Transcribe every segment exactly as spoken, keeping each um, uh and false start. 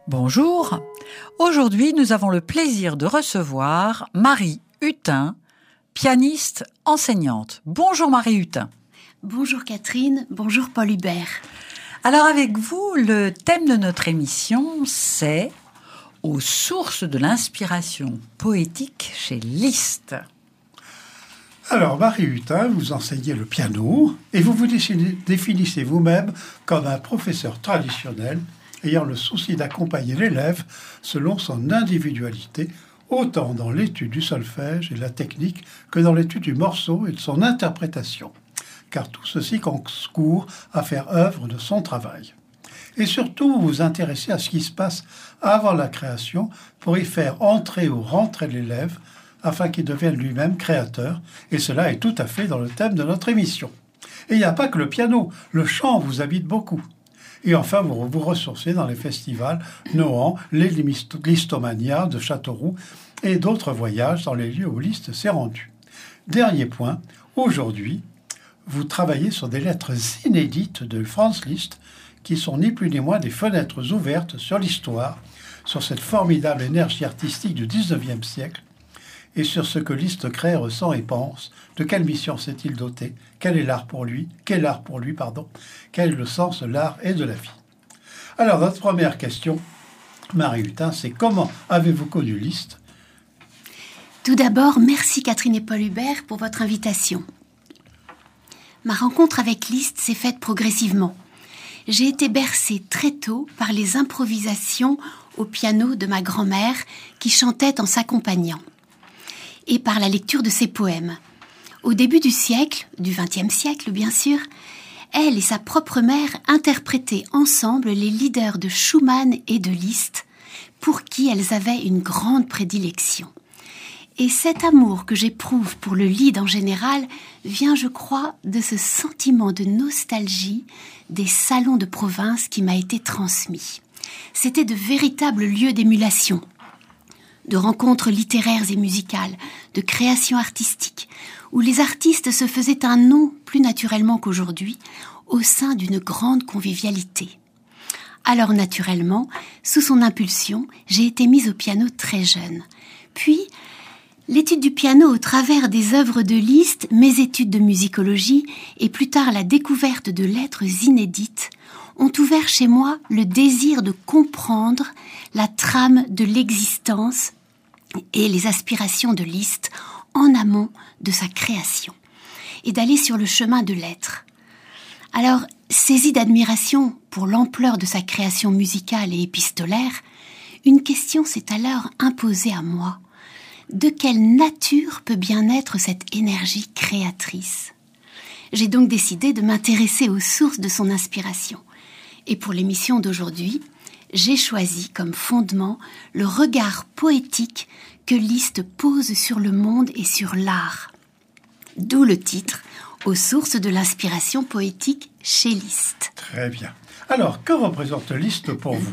Bonjour. Aujourd'hui, nous avons le plaisir de recevoir Marie Hutin, pianiste enseignante. Bonjour Marie Hutin. Bonjour Catherine, bonjour Paul Hubert. Alors avec vous, le thème de notre émission, c'est « Aux sources de l'inspiration poétique chez Liszt ». Alors, Marie Hutin, vous enseignez le piano et vous vous définissez vous-même comme un professeur traditionnel ayant le souci d'accompagner l'élève selon son individualité, autant dans l'étude du solfège et de la technique que dans l'étude du morceau et de son interprétation, car tout ceci concourt à faire œuvre de son travail. Et surtout, vous vous intéressez à ce qui se passe avant la création pour y faire entrer ou rentrer l'élève afin qu'il devienne lui-même créateur, et cela est tout à fait dans le thème de notre émission. Et il n'y a pas que le piano, le chant vous habite beaucoup. Et enfin, vous vous ressourcez dans les festivals Nohant, les Listomania de Châteauroux et d'autres voyages dans les lieux où Liszt s'est rendu. Dernier point, aujourd'hui, vous travaillez sur des lettres inédites de Franz Liszt qui sont ni plus ni moins des fenêtres ouvertes sur l'histoire, sur cette formidable énergie artistique du dix-neuvième siècle et sur ce que Liszt crée, ressent et pense. De quelle mission s'est-il doté? Quel est l'art pour lui? Quel art pour lui, pardon? Quel est le sens de l'art et de la vie? Alors, notre première question, Marie Hutin, c'est comment avez-vous connu Liszt? Tout d'abord, merci Catherine et Paul Hubert pour votre invitation. Ma rencontre avec Liszt s'est faite progressivement. J'ai été bercée très tôt par les improvisations au piano de ma grand-mère qui chantait en s'accompagnant, et par la lecture de ses poèmes. Au début du siècle, du vingtième siècle bien sûr, elle et sa propre mère interprétaient ensemble les leaders de Schumann et de Liszt, pour qui elles avaient une grande prédilection. Et cet amour que j'éprouve pour le lied en général vient, je crois, de ce sentiment de nostalgie des salons de province qui m'a été transmis. C'était de véritables lieux d'émulation, de rencontres littéraires et musicales, de créations artistiques, où les artistes se faisaient un nom plus naturellement qu'aujourd'hui, au sein d'une grande convivialité. Alors naturellement, sous son impulsion, j'ai été mise au piano très jeune. Puis, l'étude du piano au travers des œuvres de Liszt, mes études de musicologie et plus tard la découverte de lettres inédites ont ouvert chez moi le désir de comprendre la trame de l'existence et les aspirations de Liszt en amont de sa création, et d'aller sur le chemin de l'être. Alors, saisi d'admiration pour l'ampleur de sa création musicale et épistolaire, une question s'est alors imposée à moi. De quelle nature peut bien être cette énergie créatrice? J'ai donc décidé de m'intéresser aux sources de son inspiration. Et pour l'émission d'aujourd'hui, j'ai choisi comme fondement le regard poétique que Liszt pose sur le monde et sur l'art. D'où le titre « Aux sources de l'inspiration poétique chez Liszt ». Très bien. Alors, que représente Liszt pour vous?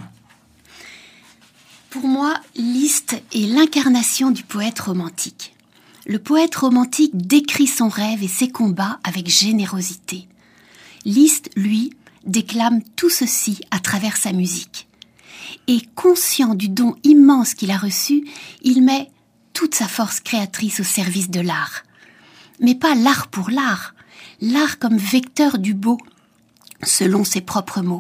Pour moi, Liszt est l'incarnation du poète romantique. Le poète romantique décrit son rêve et ses combats avec générosité. Liszt, lui, déclame tout ceci à travers sa musique. Et conscient du don immense qu'il a reçu, il met toute sa force créatrice au service de l'art. Mais pas l'art pour l'art, l'art comme vecteur du beau, selon ses propres mots.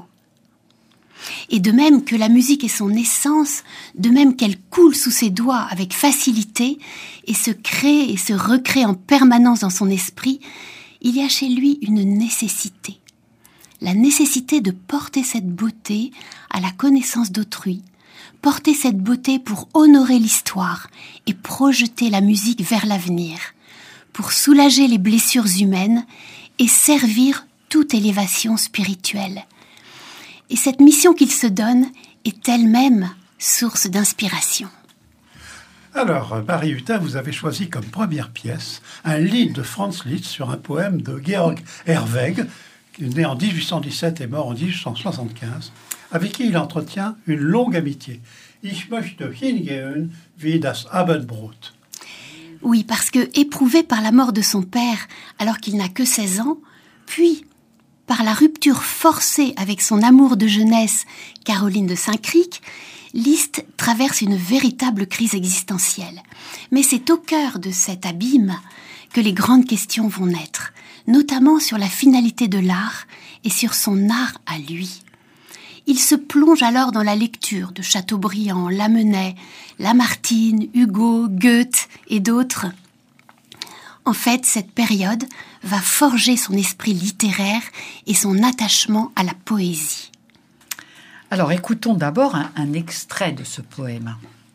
Et de même que la musique est son essence, de même qu'elle coule sous ses doigts avec facilité et se crée et se recrée en permanence dans son esprit, il y a chez lui une nécessité. La nécessité de porter cette beauté à la connaissance d'autrui, porter cette beauté pour honorer l'histoire et projeter la musique vers l'avenir, pour soulager les blessures humaines et servir toute élévation spirituelle. Et cette mission qu'il se donne est elle-même source d'inspiration. Alors, Marie Hutin, vous avez choisi comme première pièce un lied de Franz Liszt sur un poème de Georg Herwegh, qui est né en dix-huit cent dix-sept et mort en dix-huit cent soixante-quinze, avec qui il entretient une longue amitié. Ich möchte hingehen wie das Abendbrot. Oui, parce que, éprouvé par la mort de son père alors qu'il n'a que seize ans, puis par la rupture forcée avec son amour de jeunesse, Caroline de Saint-Cricq, Liszt traverse une véritable crise existentielle. Mais c'est au cœur de cet abîme que les grandes questions vont naître, notamment sur la finalité de l'art et sur son art à lui. Il se plonge alors dans la lecture de Chateaubriand, Lamennais, Lamartine, Hugo, Goethe et d'autres. En fait, cette période va forger son esprit littéraire et son attachement à la poésie. Alors, écoutons d'abord un, un extrait de ce poème.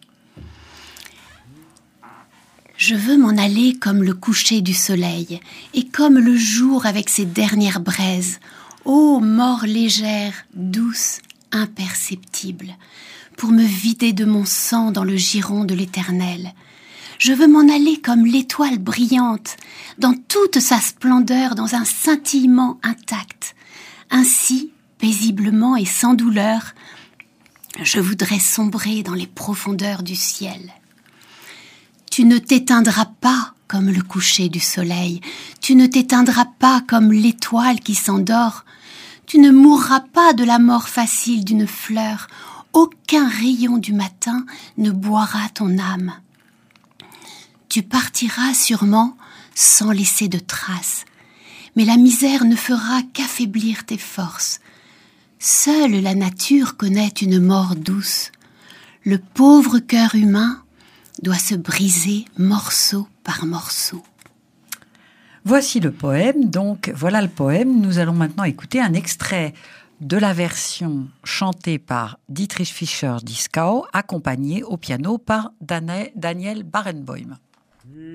Je veux m'en aller comme le coucher du soleil et comme le jour avec ses dernières braises. Ô mort légère, douce, imperceptible, pour me vider de mon sang dans le giron de l'éternel. Je veux m'en aller comme l'étoile brillante, dans toute sa splendeur, dans un scintillement intact. Ainsi, paisiblement et sans douleur, je voudrais sombrer dans les profondeurs du ciel. Tu ne t'éteindras pas comme le coucher du soleil, tu ne t'éteindras pas comme l'étoile qui s'endort, tu ne mourras pas de la mort facile d'une fleur, aucun rayon du matin ne boira ton âme. Tu partiras sûrement sans laisser de traces, mais la misère ne fera qu'affaiblir tes forces. Seule la nature connaît une mort douce. Le pauvre cœur humain doit se briser morceau par morceau. Voici le poème, donc voilà le poème. Nous allons maintenant écouter un extrait de la version chantée par Dietrich Fischer-Dieskau, accompagnée au piano par Daniel Barenboim.